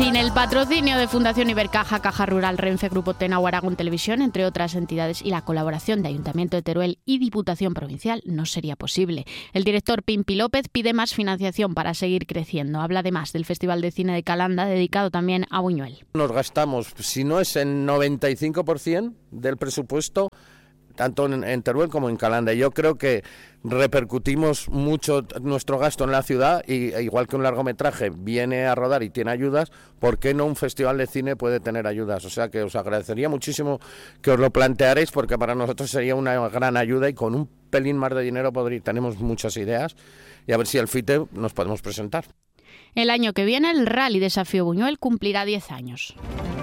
Sin el patrocinio de Fundación Ibercaja, Caja Rural, Renfe, Grupo Tena o Aragón Televisión, entre otras entidades, y la colaboración de Ayuntamiento de Teruel y Diputación Provincial, no sería posible. El director Pimpi López pide más financiación para seguir creciendo. Habla además del Festival de Cine de Calanda, dedicado también a Buñuel. Nos gastamos, si no es el 95% del presupuesto, tanto en Teruel como en Calanda. Yo creo que repercutimos mucho nuestro gasto en la ciudad y igual que un largometraje viene a rodar y tiene ayudas, ¿por qué no un festival de cine puede tener ayudas? O sea que os agradecería muchísimo que os lo plantearéis, porque para nosotros sería una gran ayuda y con un pelín más de dinero tenemos muchas ideas y a ver si al FITE nos podemos presentar. El año que viene el Rally Desafío Buñuel cumplirá 10 años.